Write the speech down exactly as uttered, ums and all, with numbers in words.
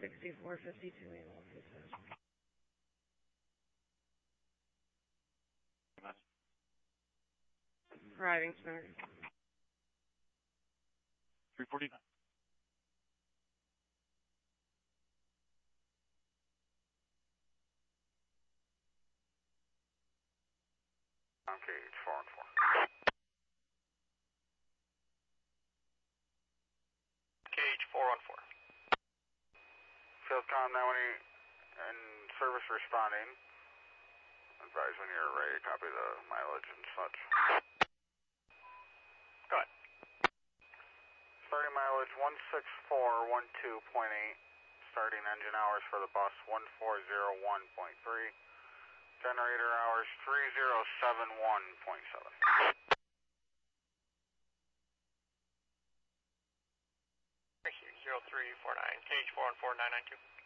sixty-four fifty-two, he says. Driving center. three forty-nine. On cage four and four. Cage four on four. Fieldcom now any and service responding. Advise when you're ready, copy the mileage and such. Go ahead. Starting mileage one six four one two point eight. Starting engine hours for the bus one four zero one point three. Generator hours three zero seven one point seven. zero three four nine, cage four on four nine nine two.